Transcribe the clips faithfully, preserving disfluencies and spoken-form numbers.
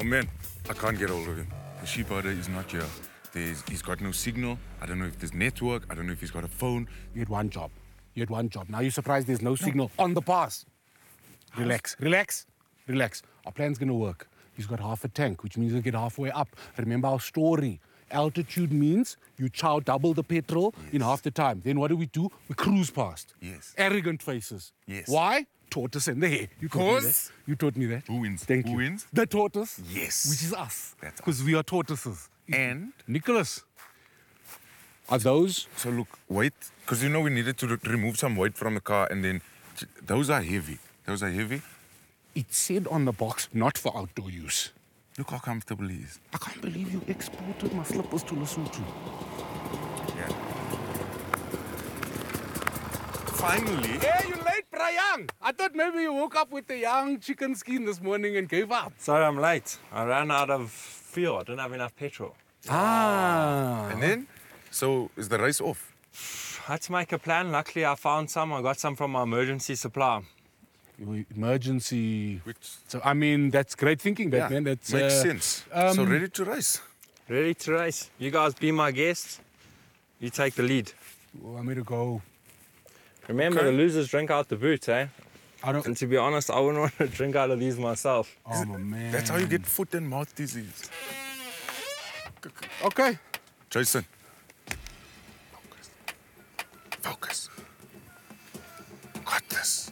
Oh man, I can't get hold of him. The sheep herder is not here. There's, he's got no signal. I don't know if there's network. I don't know if he's got a phone. You had one job. You had one job. Now you're surprised there's no signal on the pass. Relax, relax, relax. Our plan's gonna work. He's got half a tank, which means he'll get halfway up. Remember our story. Altitude means you chow double the petrol yes. in half the time. Then what do we do? We cruise past. Yes. Arrogant faces. Yes. Why? Tortoise in the hair. You taught me that. You taught me that. Who wins? Thank Who you. wins? The tortoise. Yes. Which is us. That's because we are tortoises. And Nicholas, are those? So look, weight, because you know we needed to re remove some weight from the car, and then those are heavy. Those are heavy. It said on the box, not for outdoor use. Look how comfortable he is. I can't believe you exported my slippers to Lesotho. Yeah. Finally. Hey, you late, Brian. I thought maybe you woke up with a young chicken skin this morning and gave up. Sorry, I'm late. I ran out of fuel. I didn't have enough petrol. Ah. And then, so is the race off? I had to make a plan. Luckily, I found some. I got some from my emergency supply. Emergency. Which, so, I mean, that's great thinking, Batman. Yeah, that's, makes uh, sense. Um, so ready to race? Ready to race. You guys be my guests. You take the lead. You want me to go? Remember, Okay. the losers drink out the boot, eh? I don't... And to be honest, I wouldn't want to drink out of these myself. Oh, my man. That's how you get foot and mouth disease. Okay. Jason. Focus. Focus. Got this.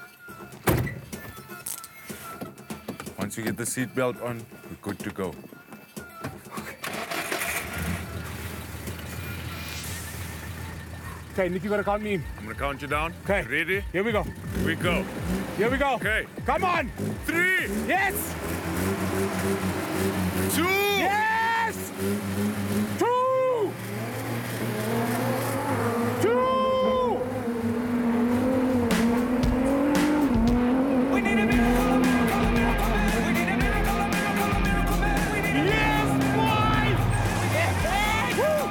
Once you get the seatbelt on, we're good to go. Okay, Nick, you gotta count me in. I'm gonna count you down. Okay. Ready? Here we go. Here we go. Here we go. Okay. Come on. Three, Yes. two, Yes. Two. Two. We need a miracle, a miracle, a miracle man. We need a miracle, a miracle, a miracle man. We need a Yes, boy. Yes. Woo.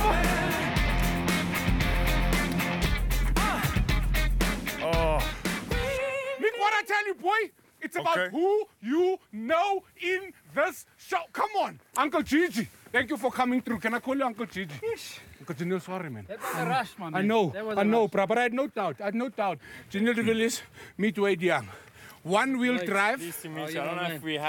oh, Nick, what I tell you, boy? It's about Okay. who you know in this show. Come on, Uncle Gigi. Thank you for coming through. Can I call you Uncle Gigi? Yes. Uncle Gigi, sorry, man. That was a rush, my man. I know, That was I a know, rush. bro, but I had no doubt. I had no doubt. Gigi de Villiers, meet Wade Young. One wheel Nice. drive. Pleased to Oh, meet you. you're I don't my know man. if we have